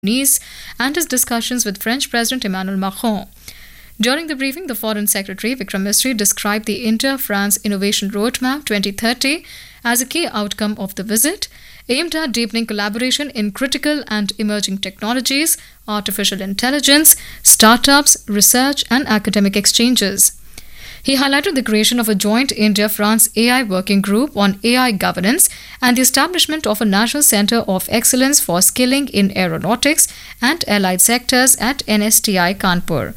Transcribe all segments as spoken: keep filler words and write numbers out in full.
Nice and his discussions with French President Emmanuel Macron. During the briefing, the Foreign Secretary Vikram Misri described the India-France Innovation Roadmap twenty thirty as a key outcome of the visit, aimed at deepening collaboration in critical and emerging technologies, artificial intelligence, startups, research and academic exchanges. He highlighted the creation of a joint India-France A I working group on A I governance and the establishment of a National Centre of Excellence for Skilling in Aeronautics and Allied Sectors at N S T I Kanpur.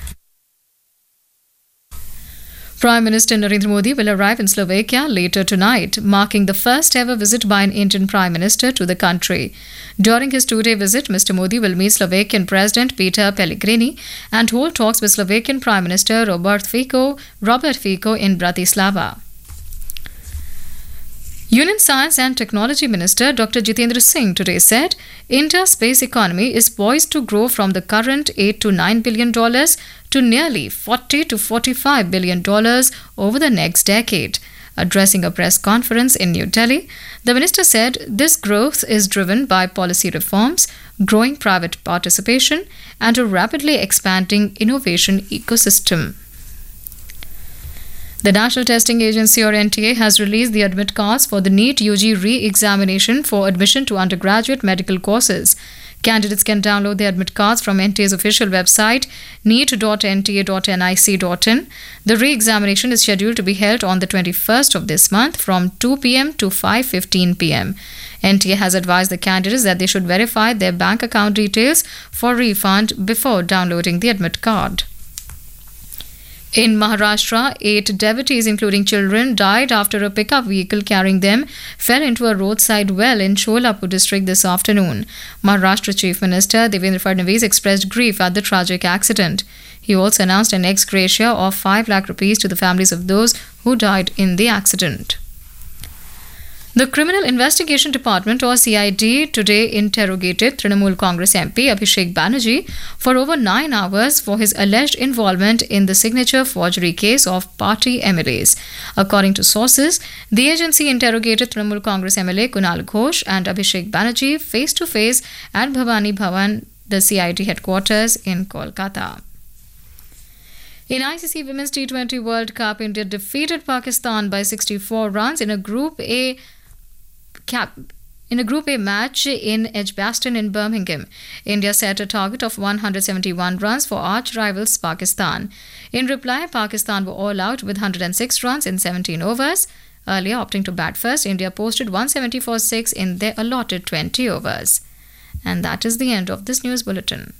Prime Minister Narendra Modi will arrive in Slovakia later tonight, marking the first ever visit by an Indian Prime Minister to the country. During his two-day visit, Mister Modi will meet Slovakian President Peter Pellegrini and hold talks with Slovakian Prime Minister Robert Fico, Robert Fico in Bratislava. Union Science and Technology Minister Doctor Jitendra Singh today said India's space economy is poised to grow from the current eight to nine billion dollars to nearly forty to forty-five billion dollars over the next decade. Addressing a press conference in New Delhi, the minister said this growth is driven by policy reforms, growing private participation, and a rapidly expanding innovation ecosystem. The National Testing Agency or N T A has released the admit cards for the NEET U G re-examination for admission to undergraduate medical courses. Candidates can download the admit cards from N T A's official website neet dot n t a dot n i c dot in. The re-examination is scheduled to be held on the twenty-first of this month from two p m to five fifteen p m N T A has advised the candidates that they should verify their bank account details for refund before downloading the admit card. In Maharashtra, eight devotees, including children, died after a pickup vehicle carrying them fell into a roadside well in Sholapur district this afternoon. Maharashtra Chief Minister Devendra Fadnavis expressed grief at the tragic accident. He also announced an ex gratia of five lakh rupees to the families of those who died in the accident. The Criminal Investigation Department or C I D today interrogated Trinamool Congress M P Abhishek Banerjee for over nine hours for his alleged involvement in the signature forgery case of party M L As. According to sources, the agency interrogated Trinamool Congress M L A Kunal Ghosh and Abhishek Banerjee face to face at Bhavani Bhavan, the C I D headquarters in Kolkata. In I C C Women's T twenty World Cup, India defeated Pakistan by sixty-four runs in a Group A Cap in a Group A match in Edgbaston in Birmingham. India set a target of one hundred seventy-one runs for arch rivals Pakistan. In reply, Pakistan were all out with one hundred six runs in seventeen overs. Earlier, opting to bat first, India posted one seventy-four six in their allotted twenty overs. And that is the end of this news bulletin.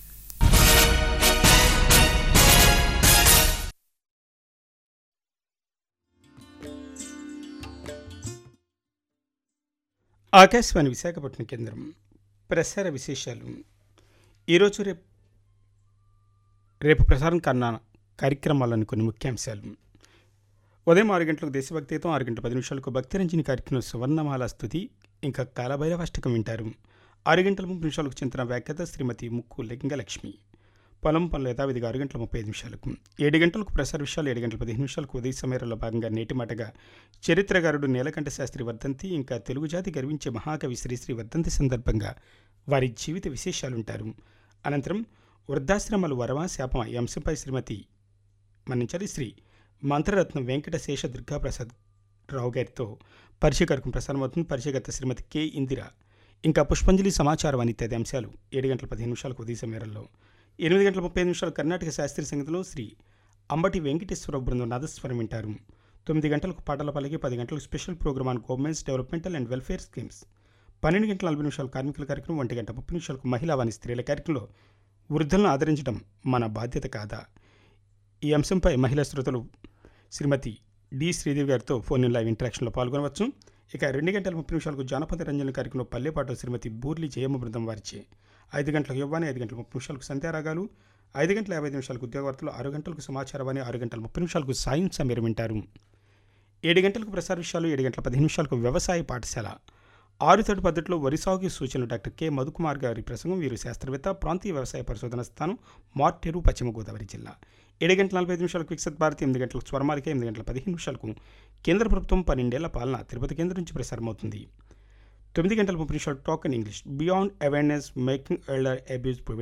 Akashvani Visakhapatnam కేంద్రం ప్రసార విశేషాలు. ఈరోజు రేపు రేపు ప్రసారం కన్నా కార్యక్రమాలను కొన్ని ముఖ్యాంశాలు. ఉదయం ఆరు గంటలకు దేశభక్తితో, ఆరు గంటల పది నిమిషాలకు భక్తిరంజని కార్యక్రమం సువర్ణమాల స్తుతి ఇంకా కాలభైరవాష్టకం వింటారు. ఆరు గంటల ముప్పై నిమిషాలకు చింతన వ్యాఖ్యాత శ్రీమతి ముక్కు లింగలక్ష్మి. పొలం పనులు యథావిధిగా ఆరు గంటల ముప్పై ఐదు నిమిషాలకు. ఏడు గంటలకు ప్రసార విషయాలు, ఏడు గంటల పదిహేను నిమిషాలకు ఉదయ సమయంలో భాగంగా నేటి మాటగా చరిత్రకారుడు నీలకంఠ శాస్త్రి వర్ధంతి ఇంకా తెలుగు జాతి గర్వించే మహాకవి శ్రీశ్రీ వర్ధంతి సందర్భంగా వారి జీవిత విశేషాలుంటారు. అనంతరం వృద్ధాశ్రమాలు వరమా శాపమా ఈ అంశంపై శ్రీమతి మన్నించాలి శ్రీ మంత్రరత్నం వెంకట శేష దుర్గాప్రసాద్ రావు గారితో పరిచయ కార్యక్రమం ప్రసారమవుతుంది. పరిచయకర్త శ్రీమతి కె ఇందిర. ఇంకా పుష్పంజలి సమాచారం అని ఇత్యాది అంశాలు ఏడు గంటల పదిహేను నిమిషాలకు ఉదయ సమయంలో. ఎనిమిది గంటల ముప్పై ఐదు నిమిషాలు కర్ణాటక శాస్త్రీయ సంగీతంలో శ్రీ అంబటి వెంకటేశ్వర బృందం నాదస్వరం వింటారు. తొమ్మిది గంటలకు పాటల పలికి, పది గంటలకు special programme on governments developmental and welfare schemes, పన్నెండు గంటల నలభై నిమిషాలు కార్మికుల కార్యక్రమం, ఒంటి గంట ముప్పై నిమిషాలకు మహిళా వాణి స్త్రీల కార్యక్రమంలో వృద్ధులను ఆదరించడం మన బాధ్యత కాదా ఈ అంశంపై మహిళా శ్రోతలు శ్రీమతి డి శ్రీదేవి గారితో ఫోన్ లైవ్ ఇంటరాక్షన్లో పాల్గొనవచ్చు. ఇక రెండు గంటల ముప్పై నిమిషాలకు జానపద రంజన కార్యక్రమంలో పల్లెపాటు శ్రీమతి బూర్లి జయమ్మ బృందం వారిచే, ఐదు గంటలకు యువ్వాని, ఐదు గంటల ముప్పై నిమిషాలకు సంధ్యారాగాలు, ఐదు గంటల యాభై ఐదు నిమిషాలకు ఉద్యోగవార్తలు, ఆరు గంటలకు సమాచారవాణి, ఆరు గంటల ముప్పై నిమిషాలకు సాయం సమీరం వింటారు. ఏడు గంటలకు ప్రసార విషయాలు, ఏడు గంటల పదిహేను నిమిషాలకు వ్యవసాయ పాఠశాల, ఆరుతడి పద్ధతిలో వరి సాగు సూచనలు డాక్టర్ కె మధుకుమార్ గారి ప్రసంగం. వీరు శాస్త్రవేత్త, ప్రాంతీయ వ్యవసాయ పరిశోధన స్థానం, మార్టేరు, పశ్చిమ గోదావరి జిల్లా. ఏడు గంటల నలభై ఐదు నిమిషాలకు వికసిత్ భారతి, ఎనిమిది గంటలకు స్వర్మాలిక, ఎనిమిది గంటల పదిహేను నిమిషాలకు కేంద్ర ప్రభుత్వం పన్నెండేళ్ల పాలన తిరుపతి కేంద్రం నుంచి ప్రసారమవుతుంది. తొమ్మిది గంటల ముప్పై నిమిషాలు talk in English, beyond awareness making elder abuse